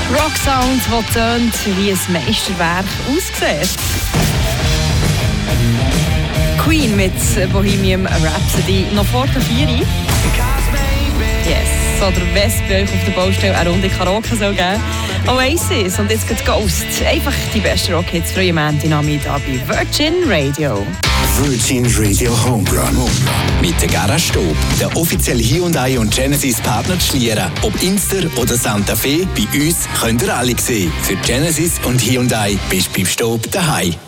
Rocksound, der tönt wie ein Meisterwerk aussieht. Queen mit Bohemian Rhapsody noch vor der 4. Yes. Oder wenn es bei euch auf der Baustelle eine Runde Karaoke soll geben. Oasis und jetzt geht Ghost. Einfach die besten Rockhits für jeden Montag da bei Virgin Radio. Virgin Radio Homerun. Mit der Garage Stob, der offizielle Hyundai und Genesis Partner zu Schlieren. Ob Inster oder Santa Fe, bei uns könnt ihr alle sehen. Für Genesis und Hyundai bist du beim Stob daheim.